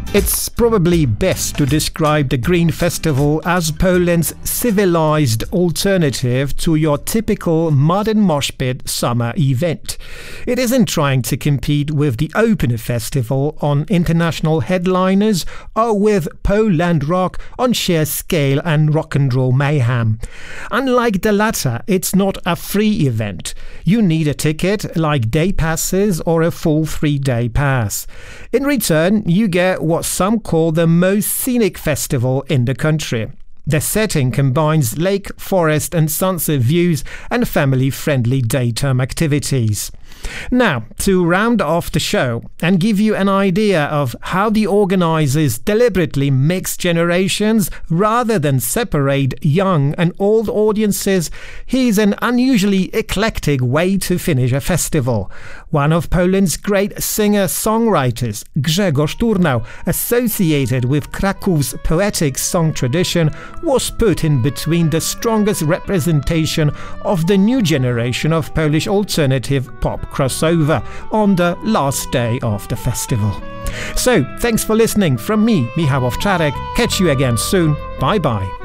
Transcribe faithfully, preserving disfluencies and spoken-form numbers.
It's probably best to describe the Green Festival as Poland's civilized alternative to your typical modern mosh pit summer event. It isn't trying to compete with the Open Festival on international headliners or with Poland rock on sheer scale and rock and roll mayhem. Unlike the latter, it's not a free event. You need a ticket like day passes or a full three-day pass. In return, you get what some call the most scenic festival in the country. The setting combines lake, forest and sunset views and family-friendly daytime activities. Now, to round off the show and give you an idea of how the organizers deliberately mix generations rather than separate young and old audiences, here's an unusually eclectic way to finish a festival. One of Poland's great singer-songwriters, Grzegorz Turnał, associated with Krakow's poetic song tradition, was put in between the strongest representation of the new generation of Polish alternative pop crossover on the last day of the festival. So, thanks for listening from me, Michał Owczarek. Catch you again soon. Bye bye.